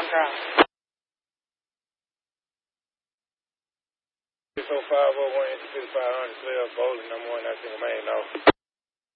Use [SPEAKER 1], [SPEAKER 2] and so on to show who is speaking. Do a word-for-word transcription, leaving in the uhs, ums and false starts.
[SPEAKER 1] call.
[SPEAKER 2] So five oh one, fifty-five hundred, twelve, Bowling, number one, that's in the main office.